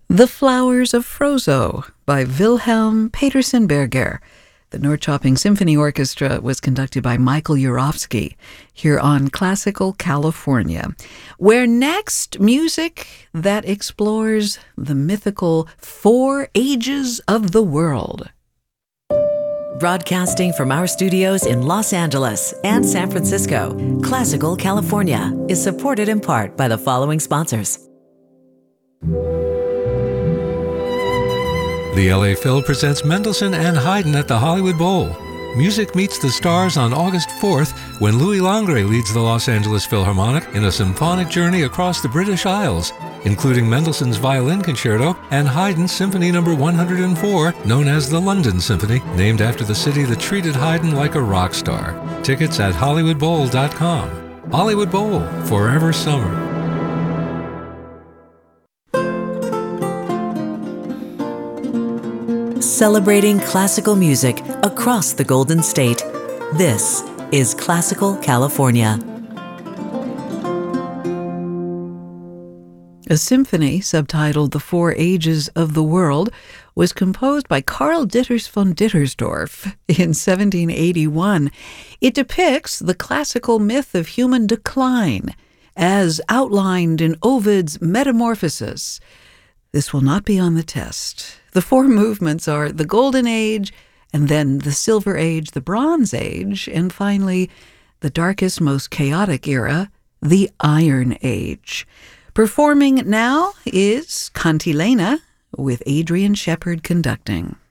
The Flowers of Frozzo by Wilhelm Petersen-Berger. The Norrköping Symphony Orchestra was conducted by Michael Jurowski here on Classical California, where next music that explores the mythical Four Ages of the world. Broadcasting from our studios in Los Angeles and San Francisco, Classical California is supported in part by the following sponsors. The LA Phil presents Mendelssohn and Haydn at the Hollywood Bowl. Music meets the stars on August 4th when Louis Langre leads the Los Angeles Philharmonic in a symphonic journey across the British Isles, including Mendelssohn's Violin Concerto and Haydn's Symphony No. 104, known as the London Symphony, named after the city that treated Haydn like a rock star. Tickets at HollywoodBowl.com. Hollywood Bowl, forever summer. Celebrating classical music across the Golden State. This is Classical California. A symphony subtitled The Four Ages of the World was composed by Karl Ditters von Dittersdorf in 1781. It depicts the classical myth of human decline as outlined in Ovid's Metamorphoses. This will not be on the test. The four movements are the Golden Age, and then the Silver Age, the Bronze Age, and finally, the darkest, most chaotic era, the Iron Age. Performing now is Cantilena with Adrian Shepard conducting.